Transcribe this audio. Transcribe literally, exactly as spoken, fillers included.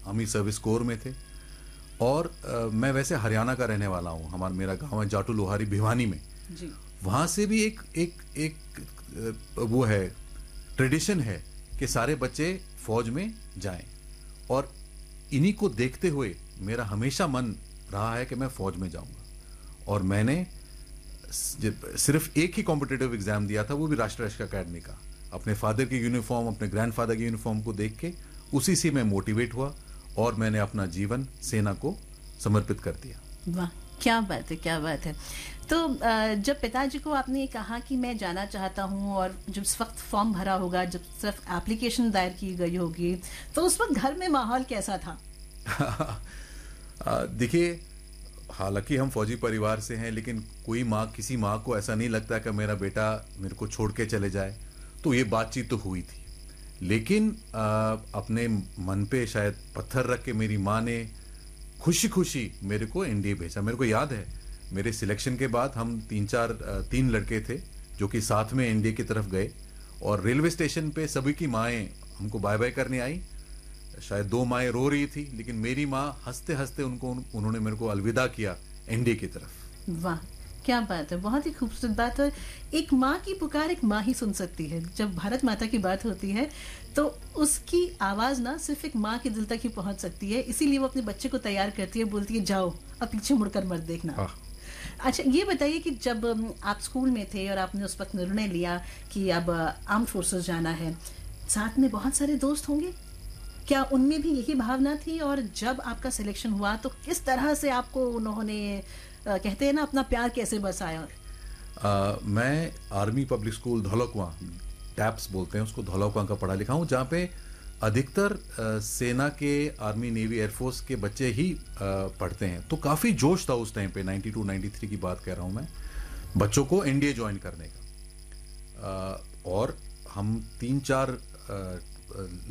Army service corps में थे। और आ, मैं वैसे हरियाणा का रहने वाला हूँ, हमारा मेरा गांव है जाटू लोहारी भिवानी में जी। वहाँ से भी एक एक एक वो है, ट्रेडिशन है कि सारे बच्चे फौज में जाएं, और इन्हीं को देखते हुए मेरा हमेशा मन रहा है कि मैं फौज में जाऊंगा। और मैंने सिर्फ एक ही कॉम्पिटिटिव एग्जाम दिया था, वो भी राष्ट्रीय रक्षा अकेडमी का, अपने फादर की यूनिफॉर्म, अपने ग्रैंडफादर की यूनिफॉर्म को देख के उसी से मैं मोटिवेट हुआ और मैंने अपना जीवन सेना को समर्पित कर दिया। वाह, क्या बात है, क्या बात है। तो जब पिताजी को आपने कहा कि मैं जाना चाहता हूँ, और जब उस वक्त फॉर्म भरा होगा, जब सिर्फ एप्लीकेशन दायर की गई होगी, तो उस वक्त घर में माहौल कैसा था? देखिए, हालांकि हम फौजी परिवार से हैं, लेकिन कोई माँ, किसी माँ को ऐसा नहीं लगता कि मेरा बेटा मेरे को छोड़ के चले जाए। तो ये बातचीत तो हुई थी, लेकिन आ, अपने मन पे शायद पत्थर रख के मेरी माँ ने खुशी खुशी मेरे को एनडीए भेजा। मेरे को याद है, मेरे सिलेक्शन के बाद हम तीन चार तीन लड़के थे जो कि साथ में एनडीए की तरफ गए, और रेलवे स्टेशन पे सभी की माएँ हमको बाय बाय करने आई। शायद दो माएँ रो रही थी, लेकिन मेरी माँ हंसते हंसते उनको उन्होंने मेरे को अलविदा किया एनडीए की तरफ। वाह, क्या बात है, बहुत ही खूबसूरत बात है। एक माँ की पुकार एक माँ ही सुन सकती है। जब भारत माता की बात होती है तो उसकी आवाज ना सिर्फ एक माँ के दिल तक ही पहुंच सकती है, इसीलिए वो अपने बच्चे को तैयार करती है, बोलती है जाओ, अब पीछे मुड़कर मत देखना। अच्छा, ये बताइए कि जब आप स्कूल में थे और आपने उस वक्त निर्णय लिया कि अब आर्म्ड फोर्सेस जाना है, साथ में बहुत सारे दोस्त होंगे, क्या उनमें भी यही भावना थी? और जब आपका सिलेक्शन हुआ तो किस तरह से आपको उन्होंने, कहते हैं ना, अपना प्यार कैसे बसाया? uh, मैं आर्मी पब्लिक स्कूल धौलकुआं, टैप्स बोलते हैं उसको, धौलकुआं का पढ़ा लिखा हूँ, जहाँ पे अधिकतर uh, सेना के, आर्मी, नेवी, एयरफोर्स के बच्चे ही uh, पढ़ते हैं। तो काफ़ी जोश था उस टाइम पे, बानवे तिरानवे की बात कह रहा हूँ मैं, बच्चों को एनडीए ज्वाइन करने का। uh, और हम तीन चार uh,